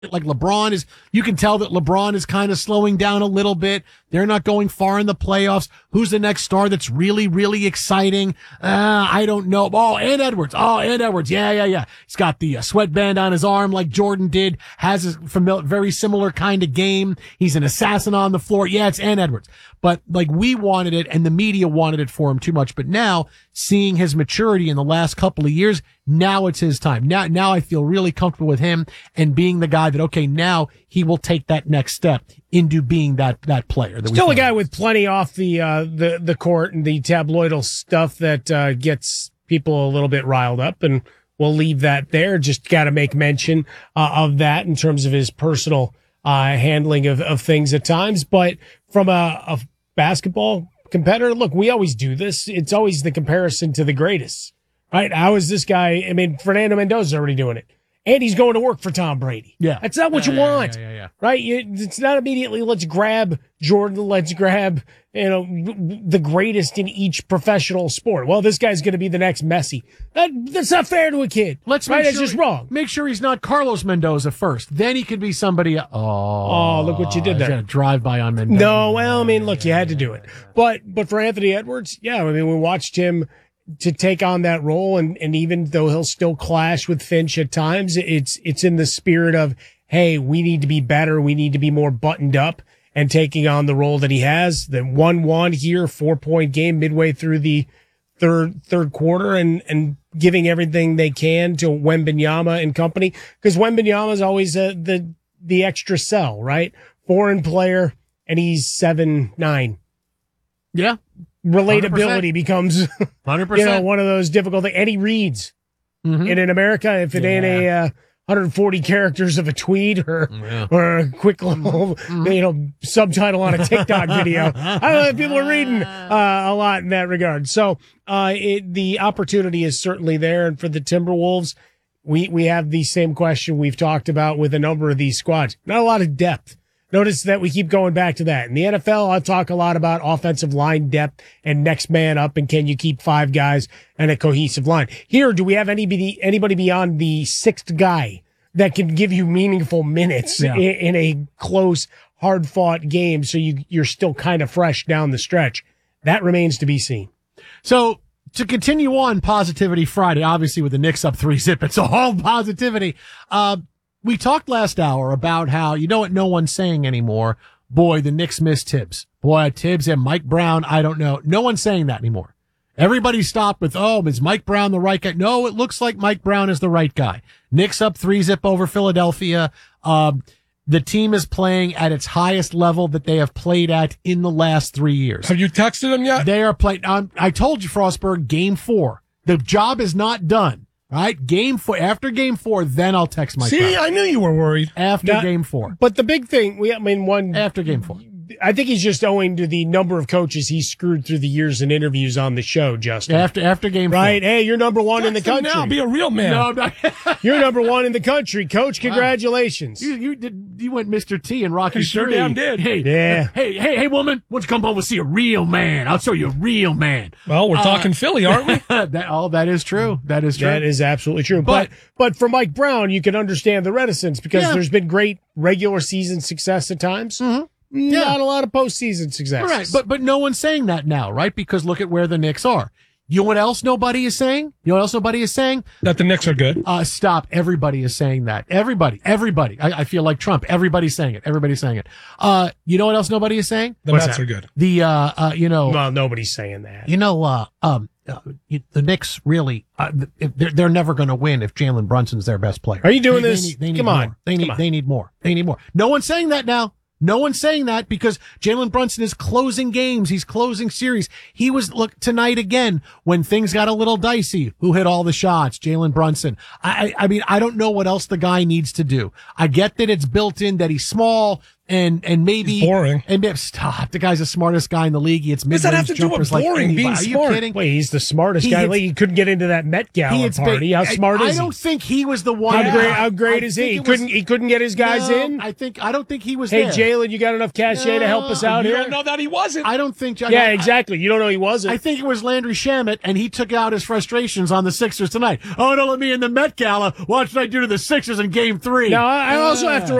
Like you can tell that LeBron is kind of slowing down a little bit. They're not going far in the playoffs. Who's the next star that's really, really exciting? I don't know. Oh, Ant Edwards. Yeah. He's got the sweatband on his arm like Jordan did, has a very similar kind of game. He's an assassin on the floor. Yeah, it's Ant Edwards. But like we wanted it and the media wanted it for him too much. But now seeing his maturity in the last couple of years, now it's his time. Now I feel really comfortable with him and being the guy that, okay, now he will take that next step into being that player. Still a guy with plenty off the court and the tabloidal stuff that gets people a little bit riled up, and we'll leave that there. Just got to make mention of that in terms of his personal handling of things at times. But from a basketball competitor, look, we always do this. It's always the comparison to the greatest, right? How is this guy? I mean, Fernando Mendoza's already doing it. And he's going to work for Tom Brady. Yeah. That's not what you want. Yeah. Right? It's not immediately, let's grab Jordan, let's grab, the greatest in each professional sport. Well, this guy's going to be the next Messi. That's not fair to a kid. That's just wrong. Make sure he's not Carlos Mendoza first. Then he could be somebody. Oh, look what you did there. Drive by on Mendoza. No, well, I mean, look, you had to do it. But for Anthony Edwards, yeah, I mean, we watched him to take on that role, and even though he'll still clash with Finch at times, it's in the spirit of, hey, we need to be better, we need to be more buttoned up, and taking on the role that he has. The 1-1 here, 4-point game midway through the third quarter, and giving everything they can to Wembanyama and company, because Wembanyama is always the extra sell, right? Foreign player, and he's 7'9". Yeah. Relatability 100%. Becomes 100%. One of those difficult things. And he reads. And in America, if it ain't a 140 characters of a tweet or a quick little subtitle on a TikTok video, I don't know if people are reading a lot in that regard. So the opportunity is certainly there. And for the Timberwolves, we have the same question we've talked about with a number of these squads. Not a lot of depth. Notice that we keep going back to that. In the NFL, I talk a lot about offensive line depth and next man up, and can you keep 5 guys and a cohesive line. Here, do we have anybody beyond the 6th guy that can give you meaningful minutes in a close, hard-fought game so you're still kind of fresh down the stretch? That remains to be seen. So to continue on Positivity Friday, obviously with the Knicks up 3-0, it's all positivity. We talked last hour about how, you know what no one's saying anymore? Boy, the Knicks miss Tibbs. Boy, Tibbs and Mike Brown, I don't know. No one's saying that anymore. Everybody stopped with, is Mike Brown the right guy? No, it looks like Mike Brown is the right guy. Knicks up 3-0 over Philadelphia. The team is playing at its highest level that they have played at in the last 3 years. Have you texted them yet? They are playing. I told you, Frostberg, game 4. The job is not done. Right, after game 4, then I'll text Mike Brown. See, I knew you were worried. After game 4. But the big thing, after game 4. I think he's just owing to the number of coaches he's screwed through the years in interviews on the show, Justin. After game 4. Right, hey, you're number 1 in the country. Now, be a real man. No, I'm not. You're number 1 in the country, Coach. Congratulations. You went Mr. T and Rocky. I sure damn did. Hey, woman, why don't you come over and see a real man? I'll show you a real man. Well, we're talking Philly, aren't we? That is true. That is true. That is absolutely true. But for Mike Brown, you can understand the reticence because there's been great regular season success at times. Mm-hmm. Not a lot of postseason success. Right, but no one's saying that now, right? Because look at where the Knicks are. You know what else nobody is saying? That the Knicks are good. Stop. Everybody is saying that. Everybody. I feel like Trump. Everybody's saying it. You know what else nobody is saying? The Mets are good. Well, nobody's saying that. The Knicks really, they're never going to win if Jalen Brunson's their best player. Are you doing this? Come on. They need more. No one's saying that now. No one's saying that because Jalen Brunson is closing games. He's closing series. He was, tonight again, when things got a little dicey. Who hit all the shots? Jalen Brunson. I mean, I don't know what else the guy needs to do. I get that it's built in that he's small, and maybe He's boring. And stop. The guy's the smartest guy in the league. He hits What does that have mid-range to do with jumpers like boring, anybody. being Are you smart? kidding? Wait, he's the smartest He guy. hits- He couldn't get into that Met Gala He hits party. How smart I is he? don't think he was the one. How great is he? He couldn't get his guys in. I don't think he was. Hey, there. Jalen, you got enough cachet to help us out You here? don't know that he wasn't. I don't think. Yeah, exactly. You don't know he wasn't. I think it was Landry Shamet, and he took out his frustrations on the Sixers tonight. Oh, don't let me in the Met Gala. What should I do to the Sixers in Game 3? Now, I also have to